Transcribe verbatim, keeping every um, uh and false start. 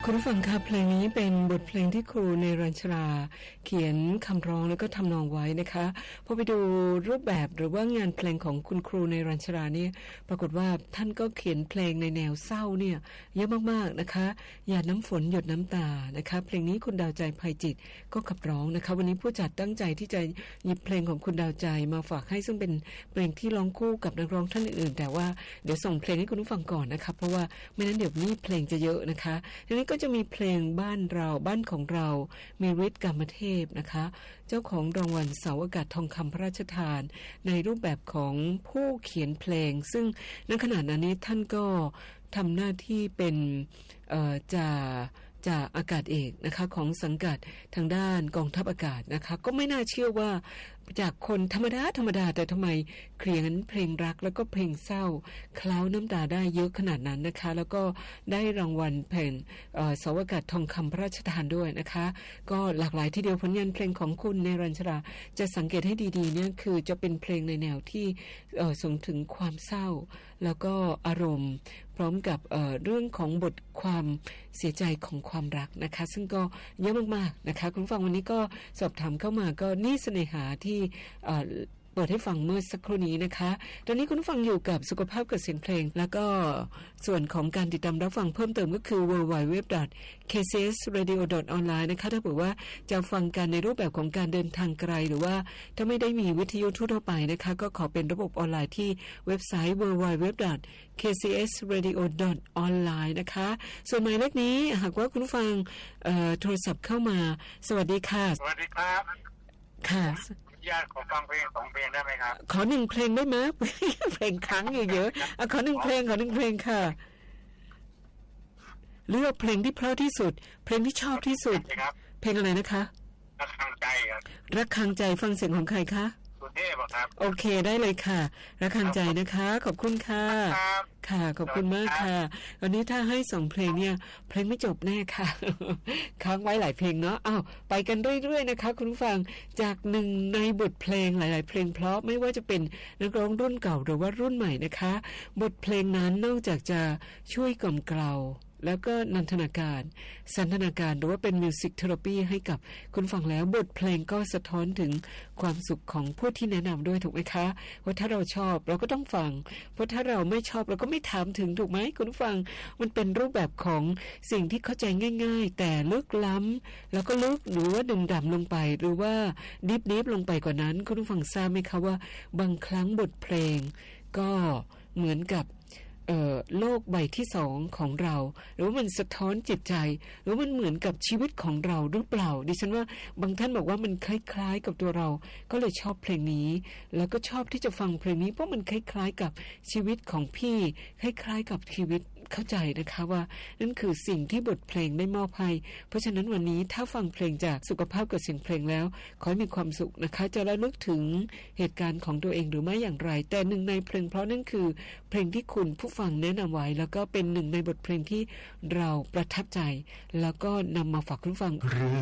คุณผู้ฟังครับเพลงนี้เป็นบทเพลงที่ครูเนรัญชราเขียนคำร้องแล้วก็ทำนองไว้นะคะพอไปดูรูปแบบหรือว่างานเพลงของคุณครูเนรัญชราเนี่ยปรากฏว่าท่านก็เขียนเพลงในแนวเศร้าเนี่ยเยอะมากๆนะคะหยาดน้ำฝนหยดน้ำตานะคะเพลงนี้คุณดาวใจภัยจิตก็ขับร้องนะคะวันนี้ผู้จัดตั้งใจที่จะหยิบเพลงของคุณดาวใจมาฝากให้ซึ่งเป็นเพลงที่ร้องคู่กับนักร้องท่านอื่นแต่ว่าเดี๋ยวส่งเพลงให้คุณผู้ฟังก่อนนะคะเพราะว่าไม่นั้นเดี๋ยวนี้เพลงจะเยอะนะคะทีนี้ก็จะมีเพลงบ้านเราบ้านของเรามีฤทธิ์กามเทพนะคะเจ้าของรางวัลเสาอากาศทองคำพระราชทานในรูปแบบของผู้เขียนเพลงซึ่งในขณะนั้นนี้ท่านก็ทำหน้าที่เป็นเอ่อจ่าจ่าอากาศเอกนะคะของสังกัดทางด้านกองทัพอากาศนะคะก็ไม่น่าเชื่อว่าจากคนธรรมดาธรรมดาแต่ทำไมเขียนเพลงรักแล้วก็เพลงเศร้าเคล้าน้ำตาได้เยอะขนาดนั้นนะคะแล้วก็ได้รางวัลเพลงเสาอากาศทองคำพระราชทานด้วยนะคะก็หลากหลายทีเดียวผลงานเพลงของคุณเนรัญชราจะสังเกตให้ดีๆเนี่ยคือจะเป็นเพลงในแนวที่ส่งถึงความเศร้าแล้วก็อารมณ์พร้อมกับ เ, เรื่องของบทความเสียใจของความรักนะคะซึ่งก็เยอะมากๆนะคะคุณฟังวันนี้ก็สอบถามเข้ามาก็นี่เสน่หาที่เปิดให้ฟังเมื่อสักครู่นี้นะคะตอนนี้คุณฟังอยู่กับสุขภาพกับเสียงเพลงแล้วก็ส่วนของการติดตามรับฟังเพิ่มเติมก็คือ ดับเบิลยู ดับเบิลยู ดับเบิลยู ดอท เค ซี เอส เรดิโอ ดอท ออนไลน์ นะคะถ้าเผื่อว่าจะฟังกันในรูปแบบของการเดินทางไกลหรือว่าถ้าไม่ได้มีวิทยุทั่วไปนะคะก็ขอเป็นระบบออนไลน์ที่เว็บไซต์ ดับเบิลยู ดับเบิลยู ดับเบิลยู ดอท เค ซี เอส เรดิโอ ดอท ออนไลน์ นะคะส่วนหมายเลขนี้หากว่าคุณฟังโทรศัพท์เข้ามาสวัสดีค่ะสวัสดีครับค่ะญาติขอฟังเพลงสองเพลงได้ไหมครับขอหนึ่งเพลงได้ไหม เพลงค้างอยู่เยอะอ่ะขอหนึ่งเพลงขอหนึ่งเพลงค่ะเลือกเพลงที่เพราะที่สุดเพลงที่ชอบที่สุดเพลงอะไรนะคะรักขังใจครับรักขังใจฟังเสียงของใครคะสุเทพครับโอเคได้เลยค่ะรักขังใจนะคะขอบคุณค่ะค่ะขอบคุณมากค่ะวันนี้ถ้าให้สองเพลงเนี่ยเพลงไม่จบแน่ค่ะค้างไว้หลายเพลงเนาะอ้าวไปกันเรื่อยๆนะคะคุณผู้ฟังจากหนึ่งในบทเพลงหลายๆเพลงเพราะไม่ว่าจะเป็นนักร้องรุ่นเก่าหรือว่ารุ่นใหม่นะคะบทเพลงนั้นนอกจากจะช่วยกล่อมเกลาแล้วก็นันทนาการสันทนาการหรือว่าเป็นมิวสิกเทอราปีให้กับคุณฟังแล้วบทเพลงก็สะท้อนถึงความสุขของผู้ที่แนะนำด้วยถูกไหมคะว่าถ้าเราชอบเราก็ต้องฟังเพราะถ้าเราไม่ชอบเราก็ไม่ถามถึงถูกไหมคุณฟังมันเป็นรูปแบบของสิ่งที่เข้าใจง่ายๆแต่ลึกล้ำแล้วก็ลึกหรือว่าดึงดำลงไปหรือว่าดิบดิบลงไปกว่านั้นคุณฟังทราบไหมคะว่าบางครั้งบทเพลงก็เหมือนกับเอ่อโลกใบที่สองของเราหรือว่ามันสะท้อนจิตใจหรือมันเหมือนกับชีวิตของเราหรือเปล่าดิฉันว่าบางท่านบอกว่ามันคล้ายๆกับตัวเราก็เลยชอบเพลงนี้แล้วก็ชอบที่จะฟังเพลงนี้เพราะมันคล้ายๆกับชีวิตของพี่คล้ายๆกับชีวิตเข้าใจนะคะว่านั่นคือสิ่งที่บทเพลงได้มอบให้เพราะฉะนั้นวันนี้ถ้าฟังเพลงจากสุขภาพกับเสียงเพลงแล้วขอให้มีความสุขนะคะจะระลึกถึงเหตุการณ์ของตัวเองหรือไม่อย่างไรแต่หนึ่งในเพลงเพราะนั่นคือเพลงที่คุณผู้ฟังแนะนำไว้แล้วก็เป็นหนึ่งในบทเพลงที่เราประทับใจแล้วก็นำมาฝากคุณฟัง